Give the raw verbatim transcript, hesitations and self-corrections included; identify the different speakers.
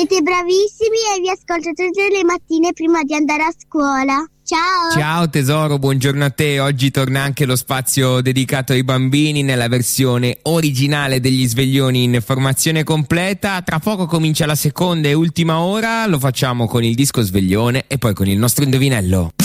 Speaker 1: Siete bravissimi e vi ascolto tutte le mattine prima di andare a scuola. Ciao!
Speaker 2: Ciao tesoro, buongiorno a te. Oggi torna anche lo spazio dedicato ai bambini nella versione originale degli sveglioni in formazione completa. Tra poco comincia la seconda e ultima ora, lo facciamo con il disco sveglione e poi con il nostro indovinello.